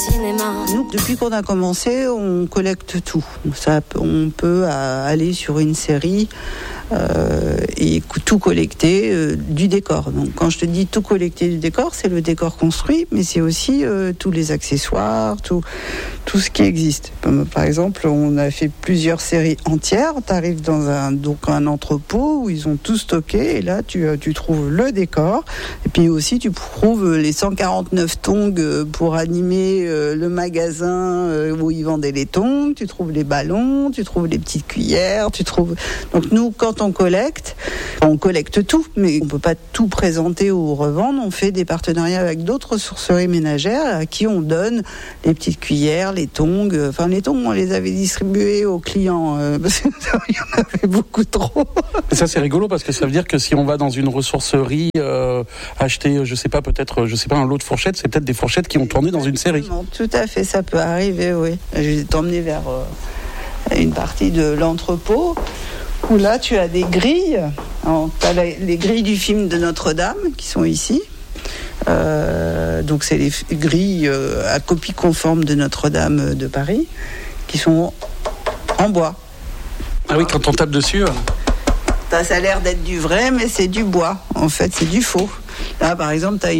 cinéma. Nous, depuis qu'on a commencé, on collecte tout. On peut aller sur une série et tout collecter du décor. Donc quand je te dis tout collecter du décor, c'est le décor construit, mais c'est aussi tous les accessoires, tout ce qui existe. Par exemple, on a fait plusieurs séries entières. Tu arrives dans un entrepôt où ils ont tout stocké, et là tu trouves le décor, et puis aussi tu trouves les 149 tongs pour animer le magasin où ils vendaient les tongs, tu trouves les ballons, tu trouves les petites cuillères, Donc nous, quand on collecte tout, mais on peut pas tout présenter ou revendre. On fait des partenariats avec d'autres sourceries ménagères à qui on donne les petites cuillères, les tongs. Enfin, les tongs, on les avait distribués aux clients parce qu'il y en avait beaucoup trop. Et ça, c'est rigolo parce que ça veut dire que si on va dans une ressourcerie acheter, un lot de fourchettes, c'est peut-être des fourchettes qui ont tourné dans une série. Tout à fait, ça peut arriver, oui. Je vais t'emmener vers une partie de l'entrepôt où là, tu as des grilles. Tu as les grilles du film de Notre-Dame qui sont ici. Donc, c'est les grilles à copie conforme de Notre-Dame de Paris qui sont en bois. Ah oui, quand on tape dessus... Ça a l'air d'être du vrai, mais c'est du bois. En fait, c'est du faux. Là, par exemple, tu as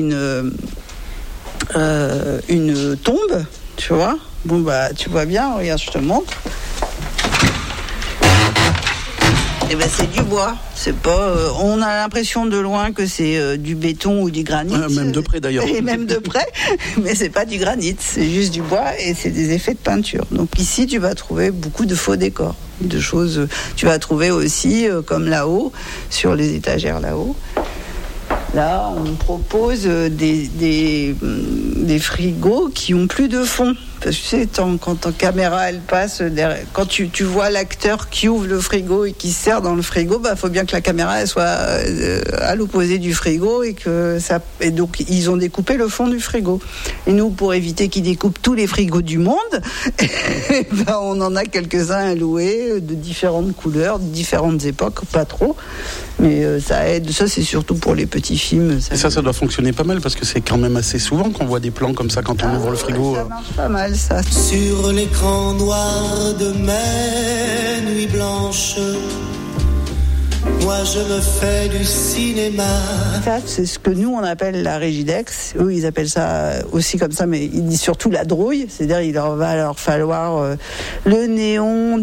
une tombe, tu vois. Bon, tu vois bien, regarde, je te montre. Eh ben, c'est du bois. C'est pas. On a l'impression de loin que c'est du béton ou du granit. Même de près d'ailleurs. Et même de près, mais c'est pas du granit, c'est juste du bois et c'est des effets de peinture. Donc ici, tu vas trouver beaucoup de faux décors, de choses. Tu vas trouver aussi, comme là-haut, sur les étagères là-haut. Là, on propose des frigos qui ont plus de fond. Parce que tu sais, quand ta caméra elle passe derrière, quand tu vois l'acteur qui ouvre le frigo et qui se sert dans le frigo, faut bien que la caméra elle soit à l'opposé du frigo et donc ils ont découpé le fond du frigo. Et nous, pour éviter qu'ils découpent tous les frigos du monde, on en a quelques-uns à louer de différentes couleurs, de différentes époques, pas trop, mais ça aide. Ça, c'est surtout pour les petits films. Ça doit fonctionner pas mal parce que c'est quand même assez souvent qu'on voit des plans comme ça quand on ouvre le frigo. Ça marche pas mal. Ça. Sur l'écran noir de mes nuits blanches, moi je me fais du cinéma. Ça, c'est ce que nous on appelle la Régidex. Eux, ils appellent ça aussi comme ça, mais ils disent surtout la drouille. C'est-à-dire, il va leur falloir le néon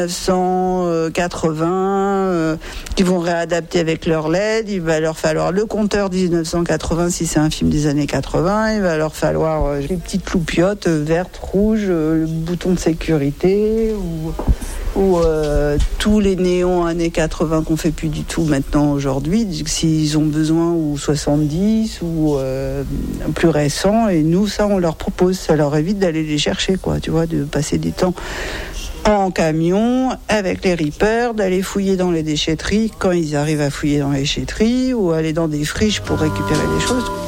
1980 qu'ils vont réadapter avec leur LED. Il va leur falloir le compteur 1980 si c'est un film des années 80. Il va leur falloir les petites cloupiottes vertes, rouges, le bouton de sécurité ou tous les néons années 80 qu'on fait plus du tout maintenant aujourd'hui, s'ils ont besoin, ou 70 ou plus récents, et nous ça on leur propose, ça leur évite d'aller les chercher, quoi, tu vois, de passer des temps en camion avec les rippers, d'aller fouiller dans les déchetteries quand ils arrivent à fouiller dans les déchetteries, ou aller dans des friches pour récupérer des choses.